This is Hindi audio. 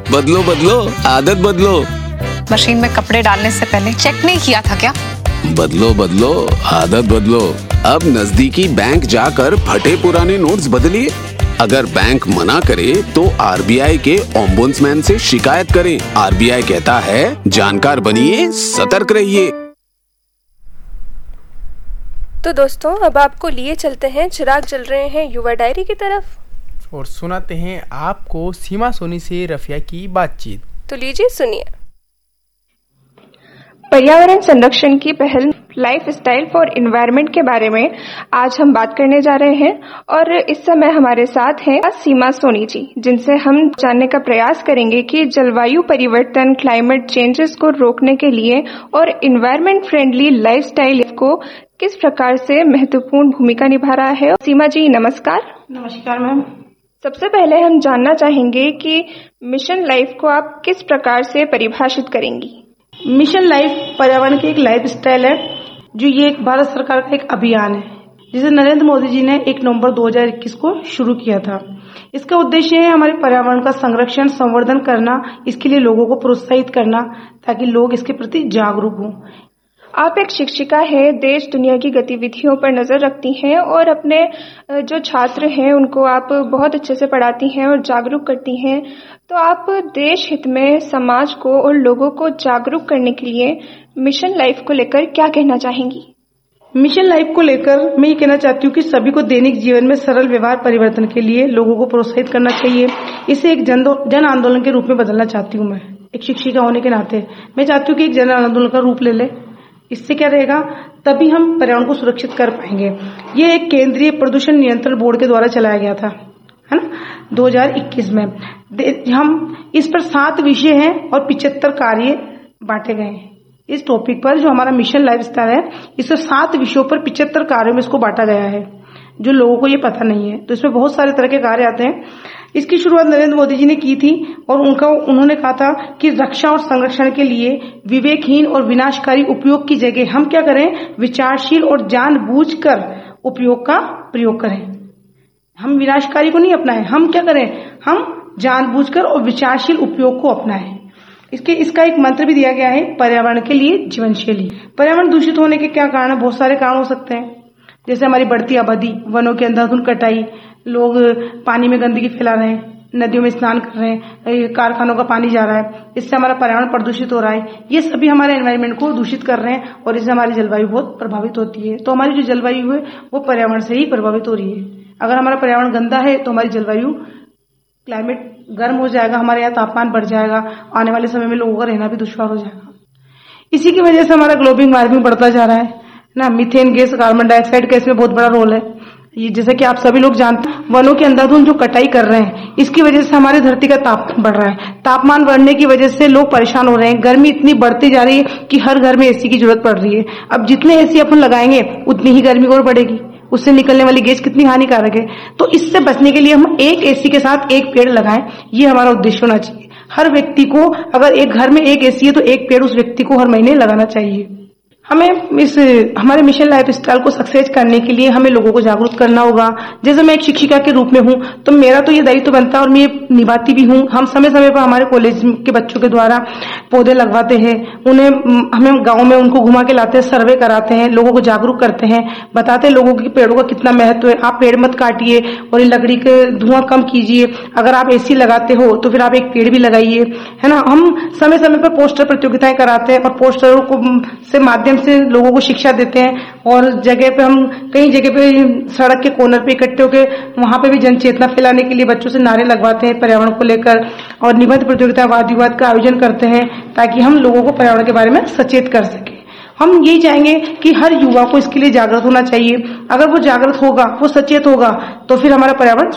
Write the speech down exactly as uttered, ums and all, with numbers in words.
बदलो बदलो आदत बदलो। मशीन में कपड़े डालने से पहले चेक नहीं किया था क्या? बदलो बदलो आदत बदलो। अब नजदीकी बैंक जाकर फटे पुराने नोट्स बदलिए। अगर बैंक मना करे तो आरबीआई के ओम्बुड्समैन से शिकायत करें। आरबीआई कहता है जानकार बनिए, सतर्क रहिए। तो दोस्तों, अब आपको लिए चलते हैं, चिराग जल रहे हैं युवा डायरी की तरफ और सुनाते हैं आपको सीमा सोनी से रफिया की बातचीत। तो लीजिए सुनिए। पर्यावरण संरक्षण की पहल लाइफ स्टाइल फॉर एनवायरनमेंट के बारे में आज हम बात करने जा रहे हैं और इस समय हमारे साथ हैं सीमा सोनी जी, जिनसे हम जानने का प्रयास करेंगे कि जलवायु परिवर्तन, क्लाइमेट चेंजेस को रोकने के लिए और एनवायरनमेंट फ्रेंडली लाइफस्टाइल को किस प्रकार से महत्वपूर्ण भूमिका निभा रहा है। सीमा जी नमस्कार। नमस्कार मैम। सबसे पहले हम जानना चाहेंगे कि मिशन लाइफ को आप किस प्रकार से परिभाषित करेंगी? मिशन लाइफ पर्यावरण की एक लाइफ स्टाइल है, जो ये एक भारत सरकार का एक अभियान है जिसे नरेंद्र मोदी जी ने एक नवंबर दो हज़ार इक्कीस को शुरू किया था। इसका उद्देश्य है हमारे पर्यावरण का संरक्षण, संवर्धन करना, इसके लिए लोगों को प्रोत्साहित करना ताकि लोग इसके प्रति जागरूक हों। आप एक शिक्षिका है, देश दुनिया की गतिविधियों पर नजर रखती हैं और अपने जो छात्र हैं उनको आप बहुत अच्छे से पढ़ाती हैं और जागरूक करती हैं। तो आप देश हित में समाज को और लोगों को जागरूक करने के लिए मिशन लाइफ को लेकर क्या कहना चाहेंगी? मिशन लाइफ को लेकर मैं ये कहना चाहती हूँ कि सभी को दैनिक जीवन में सरल व्यवहार परिवर्तन के लिए लोगों को प्रोत्साहित करना चाहिए। इसे एक जन जन आंदोलन के रूप में बदलना चाहती हूँ। मैं एक शिक्षिका होने के नाते मैं चाहती हूँ कि एक जन आंदोलन का रूप ले ले। इससे क्या रहेगा, तभी हम पर्यावरण को सुरक्षित कर पाएंगे। ये एक केंद्रीय प्रदूषण नियंत्रण बोर्ड के द्वारा चलाया गया था, है ना, दो हज़ार इक्कीस में। हम इस पर सात विषय हैं और पिचहत्तर कार्य बांटे गए हैं। इस टॉपिक पर जो हमारा मिशन लाइफ स्टाइल है, इसमें सात विषयों पर पिचहत्तर कार्यों में इसको बांटा गया है, जो लोगों को ये पता नहीं है। तो इसमें बहुत सारे तरह के कार्य आते हैं। इसकी शुरुआत नरेंद्र मोदी जी ने की थी और उनका उन्होंने कहा था कि रक्षा और संरक्षण के लिए विवेकहीन और विनाशकारी उपयोग की जगह हम क्या करें, विचारशील और जानबूझकर उपयोग का प्रयोग करें। हम विनाशकारी को नहीं अपनाएं, हम क्या करें, हम जानबूझकर और विचारशील उपयोग को अपनाएं। इसके इसका एक मंत्र भी दिया गया है, पर्यावरण के लिए जीवन शैली। पर्यावरण दूषित होने के क्या कारण है? बहुत सारे कारण हो सकते हैं, जैसे हमारी बढ़ती आबादी, वनों की अंधाधुंध कटाई, लोग पानी में गंदगी फैला रहे हैं, नदियों में स्नान कर रहे हैं, कारखानों का पानी जा रहा है, इससे हमारा पर्यावरण प्रदूषित हो रहा है। ये सभी हमारे एनवायरनमेंट को दूषित कर रहे हैं और इससे हमारी जलवायु बहुत प्रभावित होती है। तो हमारी जो जलवायु है वो पर्यावरण से ही प्रभावित हो रही है। अगर हमारा पर्यावरण गंदा है तो हमारी जलवायु, क्लाइमेट गर्म हो जाएगा, हमारे यहाँ तापमान बढ़ जाएगा, आने वाले समय में लोगों का रहना भी दुश्वार हो जाएगा। इसी की वजह से हमारा ग्लोबल वार्मिंग बढ़ता जा रहा है ना। मीथेन गैस, कार्बन डाइऑक्साइड का इसमें बहुत बड़ा रोल है। ये जैसे कि आप सभी लोग जानते हैं, वनों की अंधाधुंध जो कटाई कर रहे हैं, इसकी वजह से हमारी धरती का तापमान बढ़ रहा है। तापमान बढ़ने की वजह से लोग परेशान हो रहे हैं। गर्मी इतनी बढ़ती जा रही है कि हर घर में एसी की जरूरत पड़ रही है। अब जितने एसी अपन लगाएंगे उतनी ही गर्मी और बढ़ेगी, उससे निकलने वाली गैस कितनी हानिकारक है। तो इससे बचने के लिए हम एक एसी के साथ एक पेड़ लगाएं, ये हमारा उद्देश्य होना चाहिए। हर व्यक्ति को, अगर एक घर में एक एसी है तो एक पेड़ उस व्यक्ति को हर महीने लगाना चाहिए। हमें इस हमारे मिशन लाइफ स्टाइल को सक्सेस करने के लिए हमें लोगों को जागरूक करना होगा। जैसे मैं एक शिक्षिका के रूप में हूँ तो मेरा तो ये दायित्व बनता है और मैं ये निभाती भी हूँ। हम समय समय पर हमारे कॉलेज के बच्चों के द्वारा पौधे लगवाते हैं, उन्हें हमें गांव में उनको घुमा के लाते हैं, सर्वे कराते हैं, लोगों को जागरूक करते हैं, बताते हैं लोगों की पेड़ों का कितना महत्व है। आप पेड़ मत काटिए और लकड़ी के धुआं कम कीजिए। अगर आप एसी लगाते हो तो फिर आप एक पेड़ भी लगाइए, है ना। हम समय समय पर पोस्टर प्रतियोगिताएं कराते हैं और पोस्टरों को से माध्यम से लोगों को शिक्षा देते हैं और जगह पे हम कई जगह पे सड़क के कोनर पे इकट्ठे होकर वहां पे भी जन चेतना फैलाने के लिए बच्चों से नारे लगवाते हैं पर्यावरण को लेकर और निबंध प्रतियोगिता, वाद विवाद का आयोजन करते हैं ताकि हम लोगों को पर्यावरण के बारे में सचेत कर सके। हम यही चाहेंगे कि हर युवा को इसके लिए जागृत होना चाहिए। अगर वो जागृत होगा, वो सचेत होगा, तो फिर हमारा पर्यावरण